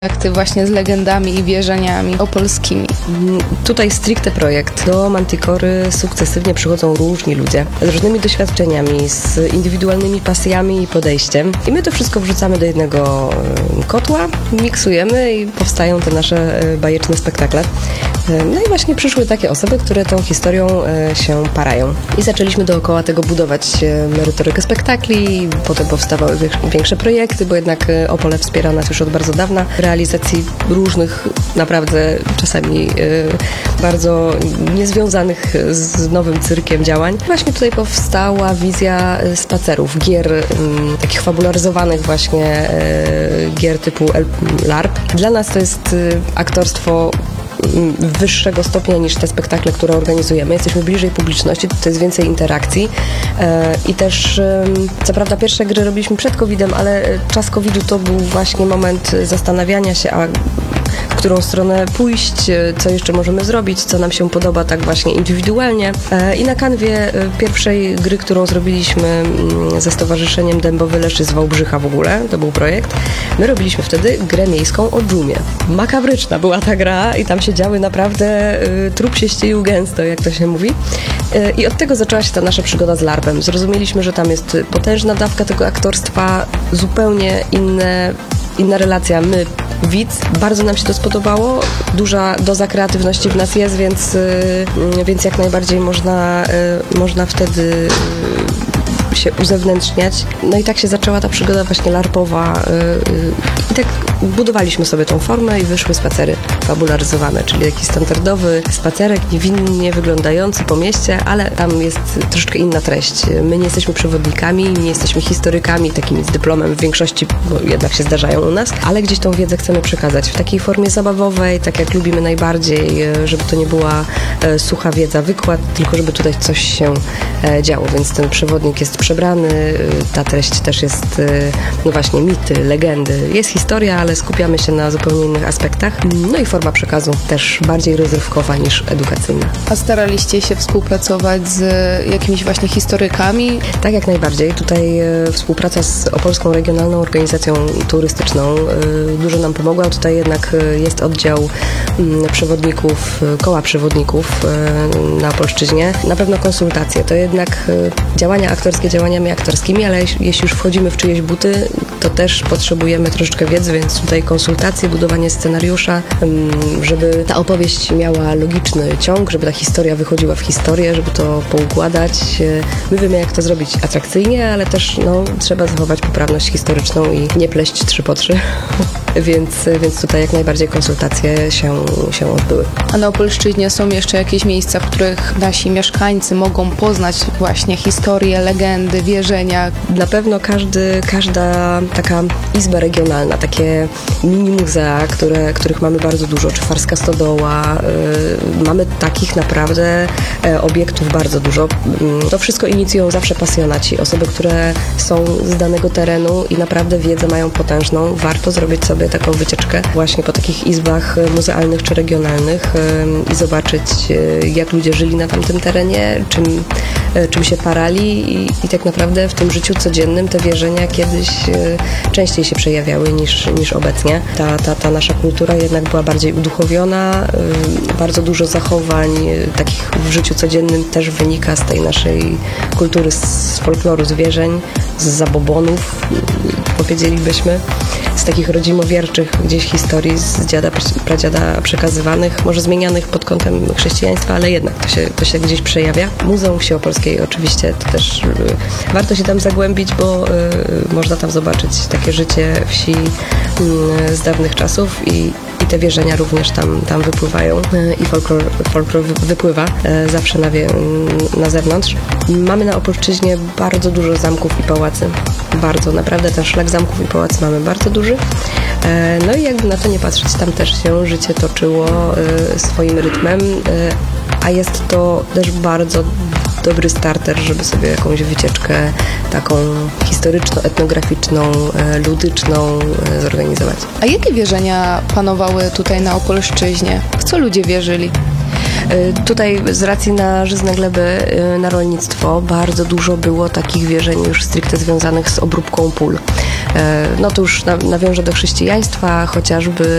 projekty właśnie z legendami i wierzeniami opolskimi. Tutaj stricte projekt. Do Manticory sukcesywnie przychodzą różni ludzie z różnymi doświadczeniami, z indywidualnymi pasjami i podejściem. I my to wszystko wrzucamy do jednego kotła, miksujemy i powstają te nasze bajeczne spektakle. No i właśnie przyszły takie osoby, które tą historią się parają. I zaczęliśmy dookoła tego budować merytorykę spektakli, potem powstawały większe projekty, bo jednak Opole wspiera nas już od bardzo dawna w realizacji różnych, naprawdę czasami bardzo niezwiązanych z nowym cyrkiem działań. Właśnie tutaj powstała wizja spacerów, gier takich fabularyzowanych właśnie, gier typu LARP. Dla nas to jest aktorstwo wyższego stopnia niż te spektakle, które organizujemy. Jesteśmy bliżej publiczności, to jest więcej interakcji i też co prawda pierwsze gry robiliśmy przed COVID-em, ale czas COVID-u to był właśnie moment zastanawiania się, w którą stronę pójść, co jeszcze możemy zrobić, co nam się podoba tak właśnie indywidualnie. I na kanwie pierwszej gry, którą zrobiliśmy ze Stowarzyszeniem Dębowy Leszy z Wałbrzycha w ogóle, to był projekt, my robiliśmy wtedy grę miejską o dżumie. Makabryczna była ta gra i tam się działy naprawdę, trup się ścielił gęsto, jak to się mówi. I od tego zaczęła się ta nasza przygoda z LARP-em. Zrozumieliśmy, że tam jest potężna dawka tego aktorstwa, zupełnie inna relacja. My, widz, bardzo nam się to spodobało, duża doza kreatywności w nas jest, więc jak najbardziej można wtedy się uzewnętrzniać. No i tak się zaczęła ta przygoda właśnie larpowa i tak budowaliśmy sobie tą formę i wyszły spacery fabularyzowane, czyli jakiś standardowy spacerek, niewinnie wyglądający po mieście, ale tam jest troszeczkę inna treść. My nie jesteśmy przewodnikami, nie jesteśmy historykami takimi z dyplomem w większości, bo jednak się zdarzają u nas, ale gdzieś tą wiedzę chcemy przekazać w takiej formie zabawowej, tak jak lubimy najbardziej, żeby to nie była sucha wiedza, wykład, tylko żeby tutaj coś się działo, więc ten przewodnik jest przebrany, ta treść też jest, no właśnie, mity, legendy. Jest historia, ale skupiamy się na zupełnie innych aspektach. No i forma przekazu też bardziej rozrywkowa niż edukacyjna. A staraliście się współpracować z jakimiś właśnie historykami? Tak, jak najbardziej. Tutaj współpraca z Opolską Regionalną Organizacją Turystyczną dużo nam pomogła. Tutaj jednak jest oddział przewodników, koła przewodników na Opolszczyźnie. Na pewno konsultacje. To jednak działania aktorskie działaniami aktorskimi, ale jeśli już wchodzimy w czyjeś buty, to też potrzebujemy troszeczkę wiedzy, więc tutaj konsultacje, budowanie scenariusza, żeby ta opowieść miała logiczny ciąg, żeby ta historia wychodziła w historię, żeby to poukładać. My wiemy, jak to zrobić atrakcyjnie, ale też trzeba zachować poprawność historyczną i nie pleść 3 po 3. Więc tutaj jak najbardziej konsultacje się odbyły. A na Opolszczyźnie są jeszcze jakieś miejsca, w których nasi mieszkańcy mogą poznać właśnie historię, legendy, wierzenia? Na pewno każda taka izba regionalna, takie mini muzea, których mamy bardzo dużo, czy Farska Stodoła, mamy takich naprawdę obiektów bardzo dużo. To wszystko inicjują zawsze pasjonaci, osoby, które są z danego terenu i naprawdę wiedzę mają potężną. Warto zrobić sobie taką wycieczkę właśnie po takich izbach muzealnych czy regionalnych i zobaczyć, jak ludzie żyli na tamtym terenie, czym się parali i tak naprawdę w tym życiu codziennym te wierzenia kiedyś częściej się przejawiały niż obecnie. Ta nasza kultura jednak była bardziej uduchowiona, bardzo dużo zachowań takich w życiu codziennym też wynika z tej naszej kultury, z folkloru, z wierzeń, z zabobonów, powiedzielibyśmy, z takich rodzimowierczych gdzieś historii z dziada, pradziada przekazywanych, może zmienianych pod kątem chrześcijaństwa, ale jednak to się gdzieś przejawia. Muzeum Wsi Opolskiej oczywiście, to też warto się tam zagłębić, bo można tam zobaczyć takie życie wsi z dawnych czasów i te wierzenia również tam wypływają i folklor wypływa zawsze na zewnątrz. Mamy na Opolszczyźnie bardzo dużo zamków i pałacy. Bardzo, naprawdę ten szlak zamków i pałacy mamy bardzo duży. No i jakby na to nie patrzeć, tam też się życie toczyło swoim rytmem, a jest to też bardzo dobry starter, żeby sobie jakąś wycieczkę taką historyczno-etnograficzną, ludyczną zorganizować. A jakie wierzenia panowały tutaj na Opolszczyźnie? W co ludzie wierzyli? Tutaj z racji na żyzne gleby, na rolnictwo bardzo dużo było takich wierzeń już stricte związanych z obróbką pól. No to już nawiążę do chrześcijaństwa, chociażby